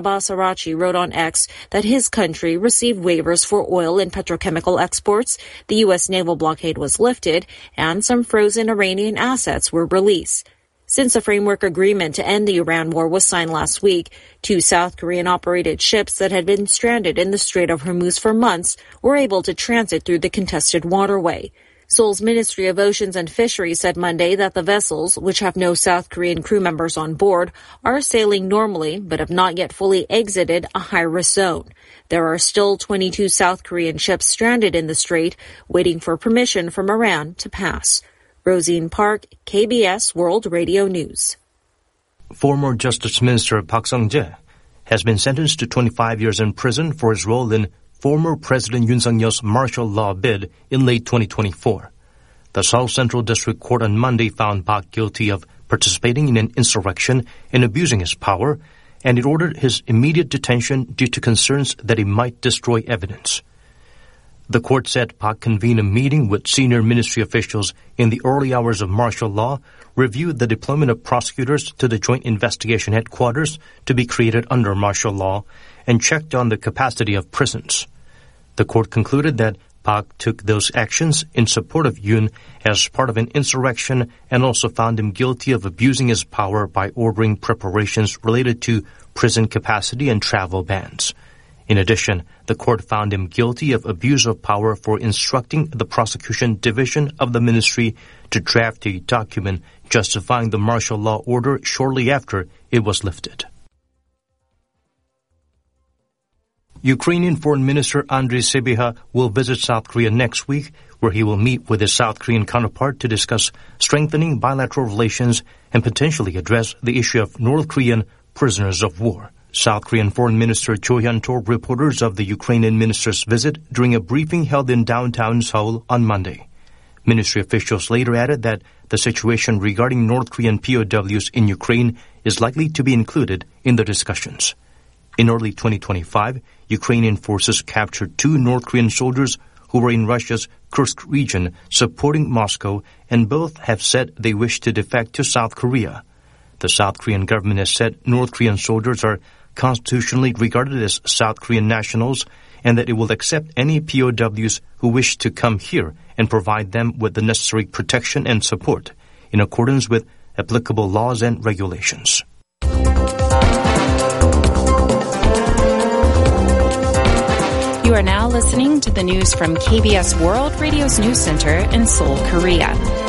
Abbas Arachi wrote on X that his country received waivers for oil and petrochemical exports, the U.S. naval blockade was lifted, and some frozen Iranian assets were released. Since a framework agreement to end the Iran war was signed last week, 2 South Korean-operated ships that had been stranded in the Strait of Hormuz for months were able to transit through the contested waterway. Seoul's Ministry of Oceans and Fisheries said Monday that the vessels, which have no South Korean crew members on board, are sailing normally but have not yet fully exited a high-risk zone. There are still 22 South Korean ships stranded in the strait, waiting for permission from Iran to pass. Rosine Park, KBS World Radio News. Former Justice Minister Park Sung-jae has been sentenced to 25 years in prison for his role in former President Yoon Suk-yeol's martial law bid in late 2024. The Seoul Central District Court on Monday found Park guilty of participating in an insurrection and abusing his power, and it ordered his immediate detention due to concerns that he might destroy evidence. The court said Park convened a meeting with senior ministry officials in the early hours of martial law, reviewed the deployment of prosecutors to the Joint Investigation Headquarters to be created under martial law, and checked on the capacity of prisons. The court concluded that Park took those actions in support of Yoon as part of an insurrection and also found him guilty of abusing his power by ordering preparations related to prison capacity and travel bans. In addition, the court found him guilty of abuse of power for instructing the prosecution division of the ministry to draft a document justifying the martial law order shortly after it was lifted. Ukrainian Foreign Minister Andriy Sybiha will visit South Korea next week, where he will meet with his South Korean counterpart to discuss strengthening bilateral relations and potentially address the issue of North Korean prisoners of war. South Korean Foreign Minister Cho Hyun told reporters of the Ukrainian minister's visit during a briefing held in downtown Seoul on Monday. Ministry officials later added that the situation regarding North Korean POWs in Ukraine is likely to be included in the discussions. In early 2025, Ukrainian forces captured 2 North Korean soldiers who were in Russia's Kursk region supporting Moscow, and both have said they wish to defect to South Korea. The South Korean government has said North Korean soldiers are constitutionally regarded as South Korean nationals, and that it will accept any POWs who wish to come here and provide them with the necessary protection and support in accordance with applicable laws and regulations. You are now listening to the news from KBS World Radio's News Center in Seoul, Korea.